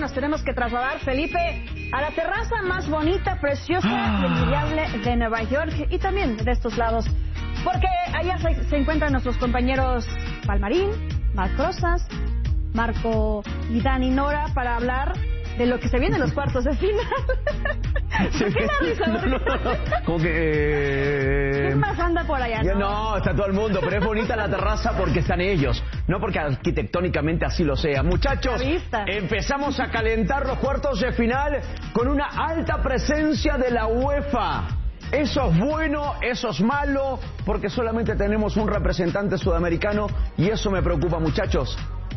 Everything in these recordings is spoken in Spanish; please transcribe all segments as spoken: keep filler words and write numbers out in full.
nos tenemos que trasladar, Felipe, a la terraza más bonita, preciosa y envidiable de Nueva York y también de estos lados. Porque allá se, se encuentran nuestros compañeros Palmarín, Marc Rosas, Marco y Dani Nora para hablar de lo que se viene en los cuartos de final. Sí. ¿Qué tal, Luisa? No, no, no. Como que... Eh... ¿Quién más anda por allá? Ya, ¿no? no, está todo el mundo, pero es bonita la terraza porque están ellos, no porque arquitectónicamente así lo sea. Muchachos, empezamos a calentar los cuartos de final con una alta presencia de la UEFA. Eso es bueno, eso es malo, porque solamente tenemos un representante sudamericano y eso me preocupa, muchachos.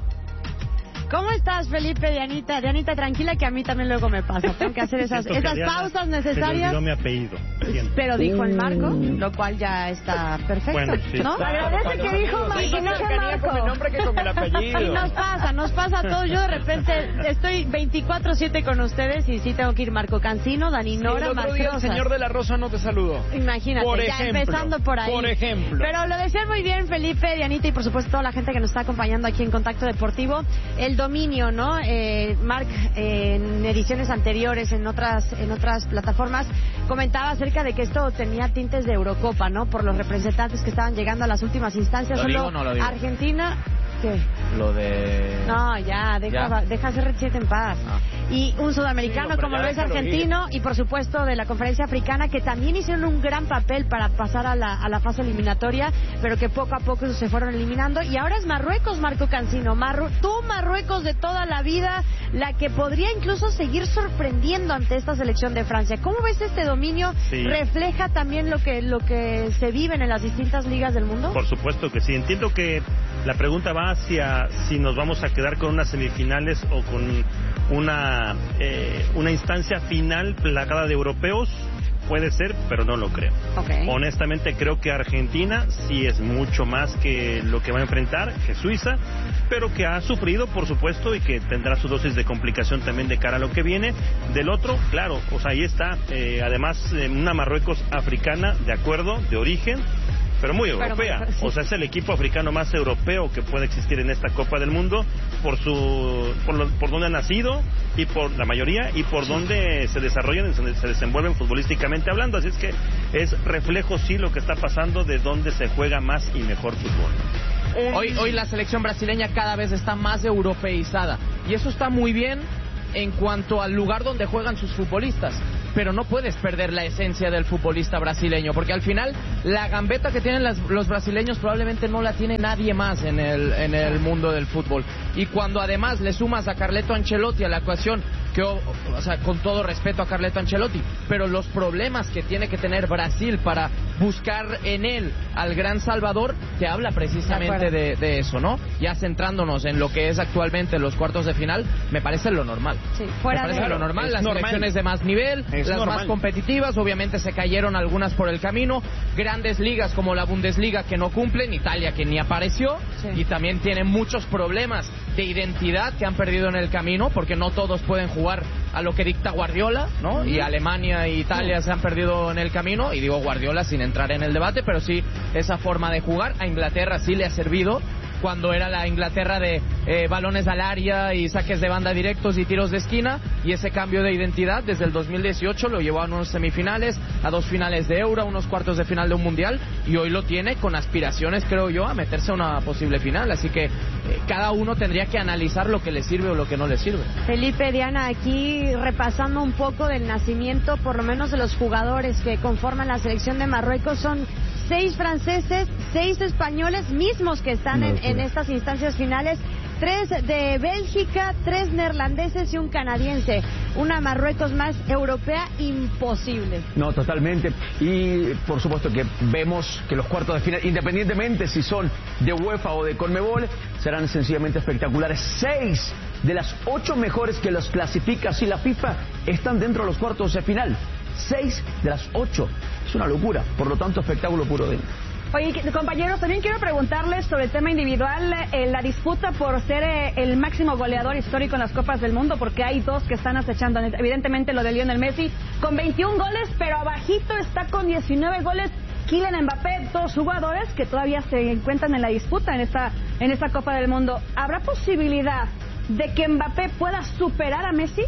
¿Cómo estás, Felipe, Dianita? Dianita, tranquila que a mí también luego me pasa. Tengo que hacer esas, esas pausas necesarias. Se me olvidó mi apellido. Pero dijo el Marco, lo cual ya está perfecto, bueno, sí. ¿no? Agradece que dijo Marco, sí, no que Marco. con el nombre que con el apellido. Y nos pasa, nos pasa a todos. Yo de repente estoy veinticuatro siete con ustedes y sí tengo que ir Marco Cancino, Dani Nora, sí, Marc Rosas. Rosas. El señor de la Rosa no te saludó. Imagínate, por ya ejemplo, empezando por ahí. Por ejemplo. Pero lo decían muy bien Felipe, Dianita y por supuesto toda la gente que nos está acompañando aquí en Contacto Deportivo. El dominio, ¿no? Eh, Marc, eh, en ediciones anteriores, en otras en otras plataformas, comentaba acerca de que esto tenía tintes de Eurocopa, ¿no? Por los representantes que estaban llegando a las últimas instancias. ¿Lo Solo digo o no lo digo? Argentina... ¿Qué? Lo de... No, ya, deja, ¿Ya? deja hacer R siete en paz. Ah. Y un sudamericano Sí, no, como ya lo es déjalo argentino y por supuesto de la conferencia africana que también hicieron un gran papel para pasar a la, a la fase eliminatoria, pero que poco a poco se fueron eliminando. Y ahora es Marruecos, Marco Cancino. Marru tú, Marruecos de toda la vida, la que podría incluso seguir sorprendiendo ante esta selección de Francia. ¿Cómo ves este dominio? Sí. ¿Refleja también lo que, lo que se viven en las distintas ligas del mundo? Por supuesto que sí. Entiendo que la pregunta va hacia si nos vamos a quedar con unas semifinales o con una eh, una instancia final plagada de europeos. Puede ser, pero no lo creo. Okay. Honestamente creo que Argentina sí es mucho más que lo que va a enfrentar, que Suiza, pero que ha sufrido, por supuesto, y que tendrá su dosis de complicación también de cara a lo que viene. Del otro, claro, o sea, ahí está, eh, además, eh, una Marruecos africana, de acuerdo, de origen, pero muy europea. Pero, sí. O sea, es el equipo africano más europeo que puede existir en esta Copa del Mundo por su por, lo, por donde ha nacido y por la mayoría y por donde se desarrollan y se desenvuelven futbolísticamente hablando. Así es que es reflejo sí lo que está pasando de dónde se juega más y mejor fútbol. Hoy, hoy la selección brasileña cada vez está más europeizada y eso está muy bien en cuanto al lugar donde juegan sus futbolistas, pero no puedes perder la esencia del futbolista brasileño, porque al final la gambeta que tienen las, los brasileños probablemente no la tiene nadie más en el, en el mundo del fútbol. Y cuando además le sumas a Carleto Ancelotti a la ecuación, que, o, o sea, con todo respeto a Carleto Ancelotti, pero los problemas que tiene que tener Brasil para buscar en él al gran Salvador, te habla precisamente de, de eso, ¿no? Ya centrándonos en lo que es actualmente los cuartos de final, me parece lo normal. Sí, fuera me parece de... lo normal, Es las normal. selecciones de más nivel, Es las normal. más competitivas, obviamente se cayeron algunas por el camino, grandes ligas como la Bundesliga que no cumplen, Italia que ni apareció, Sí. y también tienen muchos problemas de identidad que han perdido en el camino, porque no todos pueden jugar a lo que dicta Guardiola, ¿no? Y Alemania e Italia se han perdido en el camino, y digo Guardiola sin entrar en el debate, pero sí esa forma de jugar. A Inglaterra sí le ha servido cuando era la Inglaterra de eh, balones al área y saques de banda directos y tiros de esquina, y ese cambio de identidad desde el dos mil dieciocho lo llevó a unos semifinales, a dos finales de Euro, a unos cuartos de final de un Mundial, y hoy lo tiene con aspiraciones, creo yo, a meterse a una posible final. Así que eh, cada uno tendría que analizar lo que le sirve o lo que no le sirve. Felipe, Diana, aquí repasando un poco del nacimiento, por lo menos de los jugadores que conforman la selección de Marruecos, son seis franceses, seis españoles mismos que están en, en estas instancias finales, tres de Bélgica, tres neerlandeses y un canadiense. Una Marruecos más europea imposible. No, totalmente. Y por supuesto que vemos que los cuartos de final, independientemente si son de UEFA o de Conmebol, serán sencillamente espectaculares. Seis de las ocho mejores que los clasifica así la FIFA están dentro de los cuartos de final. Seis de las ocho. Es una locura. Por lo tanto, espectáculo puro de... Oye, compañeros, también quiero preguntarles sobre el tema individual, eh, la disputa por ser eh, el máximo goleador histórico en las Copas del Mundo, porque hay dos que están acechando, evidentemente lo de Lionel Messi, con veintiún goles, pero abajito está con diecinueve goles Kylian Mbappé, dos jugadores que todavía se encuentran en la disputa en esta, en esta Copa del Mundo. ¿Habrá posibilidad de que Mbappé pueda superar a Messi?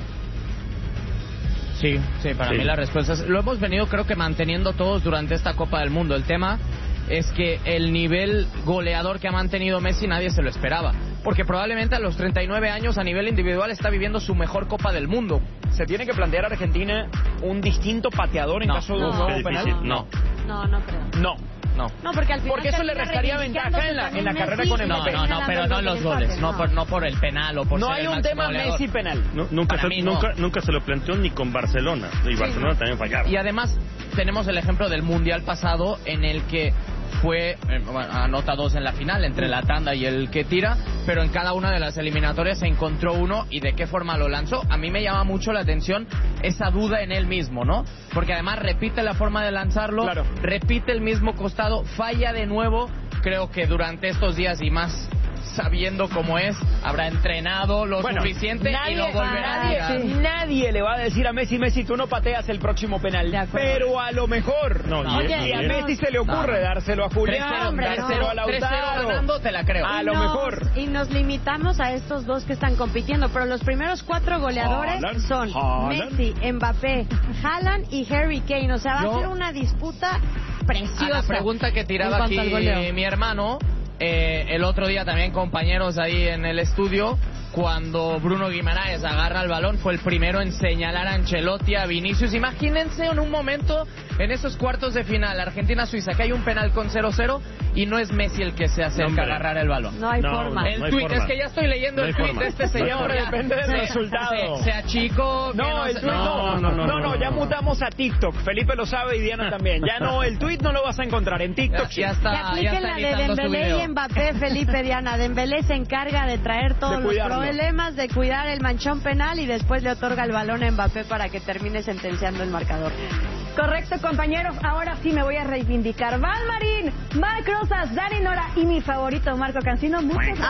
Sí, sí, para sí. mí la respuesta es... Lo hemos venido creo que manteniendo todos durante esta Copa del Mundo. El tema es que el nivel goleador que ha mantenido Messi nadie se lo esperaba. Porque probablemente a los treinta y nueve años a nivel individual está viviendo su mejor Copa del Mundo. ¿Se tiene que plantear a Argentina un distinto pateador en no, caso de no, un nuevo penal? No. No, no creo. No. No. No, porque al final porque eso le restaría ventaja en la, en la carrera con Mbappé. No, no, no, pero no en los goles, no por, no por el penal o por no ser hay el un tema goleador. Messi penal. No, nunca, se, no. nunca, nunca se lo planteó ni con Barcelona y sí. Barcelona también fallaba. Y además tenemos el ejemplo del Mundial pasado en el que fue, eh, bueno, anota dos en la final entre la tanda y el que tira, pero en cada una de las eliminatorias se encontró uno y de qué forma lo lanzó. A mí me llama mucho la atención esa duda en él mismo, ¿no? Porque además repite la forma de lanzarlo, claro. repite el mismo costado, falla de nuevo. Creo que durante estos días y más sabiendo cómo es, habrá entrenado lo bueno, suficiente nadie, y lo volverá nadie, a tirar. Nadie le va a decir a Messi, Messi, tú no pateas el próximo penal. Pero a lo mejor, no, no, oye, y a Messi se le ocurre no, dárselo a Julián, dárselo no. a Lautaro. tres cero ganando, te la creo. A y lo nos, mejor. Y nos limitamos a estos dos que están compitiendo, pero los primeros cuatro goleadores Haaland, son Haaland. Messi, Mbappé, Haaland y Harry Kane. O sea, va Yo, a ser una disputa preciosa. A la pregunta que tiraba aquí mi hermano... Eh, el otro día también compañeros ahí en el estudio, cuando Bruno Guimaraes agarra el balón, fue el primero en señalar a Ancelotti, a Vinicius. Imagínense en un momento en esos cuartos de final Argentina-Suiza que hay un penal con cero cero y no es Messi el que se acerca no, a agarrar el balón. No hay no, forma. El no tuit, forma. es que ya estoy leyendo no el tuit de este señor. No depende del se, resultado. Se, se achicó. No, no, el tuit no. No, no, no, no, ya mutamos a TikTok. Felipe lo sabe y Diana también. Ya no, el tuit no lo vas a encontrar en TikTok. Ya, ya está. Que ya apliquen está la de Dembélé y Mbappé, Felipe, Diana. Dembélé se encarga de traer todos de los problemas, de cuidar el manchón penal y después le otorga el balón a Mbappé para que termine sentenciando el marcador. Correcto, compañeros. Ahora sí me voy a reivindicar. Val Marín, Marc Rosas, Dani Nora y mi favorito, Marco Cancino. Muchas gracias.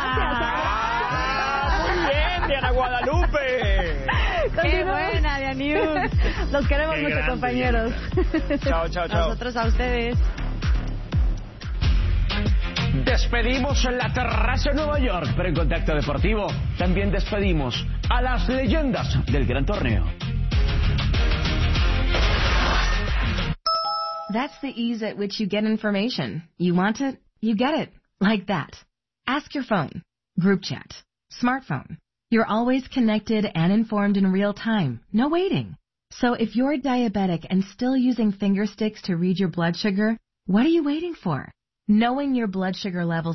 Ah, muy bien, Diana Guadalupe. Qué buena, Diana. Los queremos Qué mucho, grande, compañeros. Chao, chao, chao. Nosotros a ustedes. Despedimos en la terraza de Nueva York, pero en Contacto Deportivo también despedimos a las leyendas del gran torneo. That's the ease at which you get information. You want it, you get it. Like that. Ask your phone. Group chat. Smartphone. You're always connected and informed in real time. No waiting. So if you're diabetic and still using finger sticks to read your blood sugar, what are you waiting for? Knowing your blood sugar levels